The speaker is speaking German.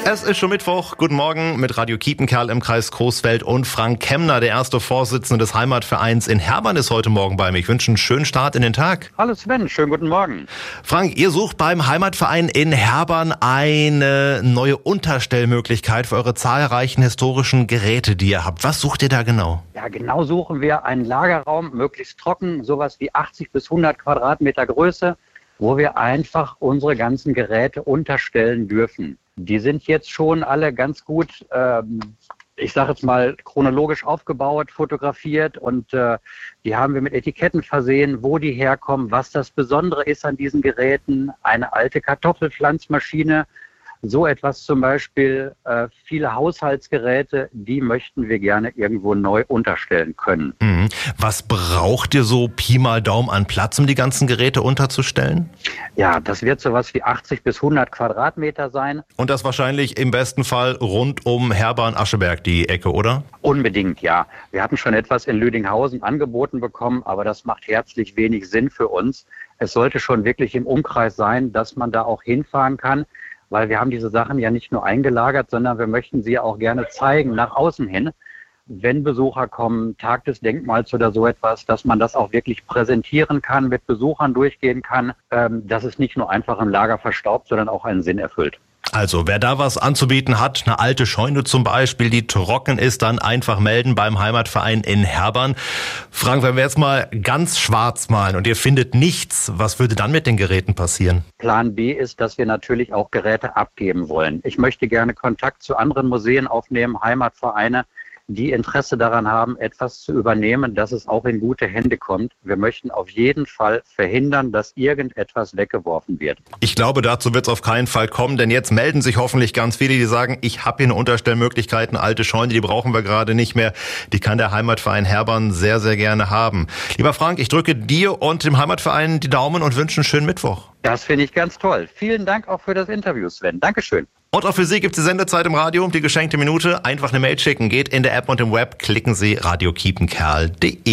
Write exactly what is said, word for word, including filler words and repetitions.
Es ist schon Mittwoch. Guten Morgen mit Radio Kiepenkerl im Kreis Coesfeld und Frank Kemmner, der erste Vorsitzende des Heimatvereins in Herbarn, ist heute Morgen bei mir. Ich wünsche einen schönen Start in den Tag. Hallo Sven, schönen guten Morgen. Frank, ihr sucht beim Heimatverein in Herbarn eine neue Unterstellmöglichkeit für eure zahlreichen historischen Geräte, die ihr habt. Was sucht ihr da genau? Ja, genau suchen wir einen Lagerraum, möglichst trocken, sowas wie achtzig bis hundert Quadratmeter Größe, wo wir einfach unsere ganzen Geräte unterstellen dürfen. Die sind jetzt schon alle ganz gut, ähm, ich sage jetzt mal, chronologisch aufgebaut, fotografiert und äh, die haben wir mit Etiketten versehen, wo die herkommen, was das Besondere ist an diesen Geräten. Eine alte Kartoffelpflanzmaschine, so etwas zum Beispiel, äh, viele Haushaltsgeräte, die möchten wir gerne irgendwo neu unterstellen können. Mhm. Was braucht ihr so Pi mal Daumen an Platz, um die ganzen Geräte unterzustellen? Ja, das wird sowas wie achtzig bis hundert Quadratmeter sein. Und das wahrscheinlich im besten Fall rund um Herbarn-Ascheberg die Ecke, oder? Unbedingt, ja. Wir hatten schon etwas in Lüdinghausen angeboten bekommen, aber das macht herzlich wenig Sinn für uns. Es sollte schon wirklich im Umkreis sein, dass man da auch hinfahren kann, weil wir haben diese Sachen ja nicht nur eingelagert, sondern wir möchten sie auch gerne zeigen nach außen hin. Wenn Besucher kommen, Tag des Denkmals oder so etwas, dass man das auch wirklich präsentieren kann, mit Besuchern durchgehen kann, ähm, dass es nicht nur einfach im Lager verstaubt, sondern auch einen Sinn erfüllt. Also, wer da was anzubieten hat, eine alte Scheune zum Beispiel, die trocken ist, dann einfach melden beim Heimatverein in Herbarn. Frank, wenn wir jetzt mal ganz schwarz malen und ihr findet nichts, was würde dann mit den Geräten passieren? Plan B ist, dass wir natürlich auch Geräte abgeben wollen. Ich möchte gerne Kontakt zu anderen Museen aufnehmen, Heimatvereine, die Interesse daran haben, etwas zu übernehmen, dass es auch in gute Hände kommt. Wir möchten auf jeden Fall verhindern, dass irgendetwas weggeworfen wird. Ich glaube, dazu wird es auf keinen Fall kommen, denn jetzt melden sich hoffentlich ganz viele, die sagen, ich habe hier eine Unterstellmöglichkeit, eine alte Scheune, die brauchen wir gerade nicht mehr. Die kann der Heimatverein Herbarn sehr, sehr gerne haben. Lieber Frank, ich drücke dir und dem Heimatverein die Daumen und wünsche einen schönen Mittwoch. Das finde ich ganz toll. Vielen Dank auch für das Interview, Sven. Dankeschön. Und auch für Sie gibt es die Sendezeit im Radio, die geschenkte Minute. Einfach eine Mail schicken, geht in der App und im Web, klicken Sie radio kiepenkerl punkt de.